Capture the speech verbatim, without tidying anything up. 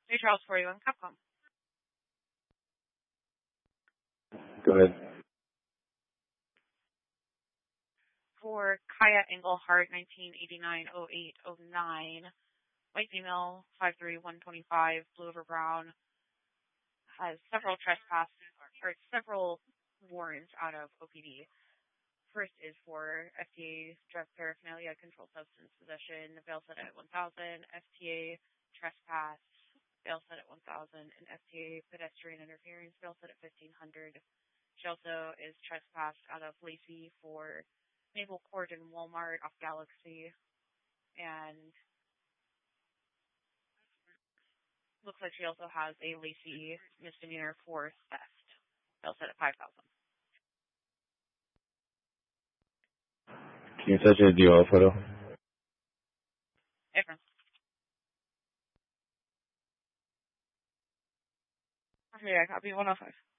Hey, Charles, for you on Capcom. Go ahead. For Kaya Engelhart, nineteen eighty-nine oh eight oh nine, white female, five three, one twenty-five, blue over brown, has several trespass or, or several warrants out of O P D. First is for F T A drug paraphernalia, controlled substance possession, bail set at one thousand, F T A trespass, bail set at one thousand, and F T A pedestrian interference, bail set at fifteen hundred. She also is trespassed out of Lacey for Naval Court and Walmart off Galaxy, and looks like she also has a Lacey misdemeanor for theft. Bail set at five thousand. Can you touch a D O photo? Different. Okay, I copy one oh five.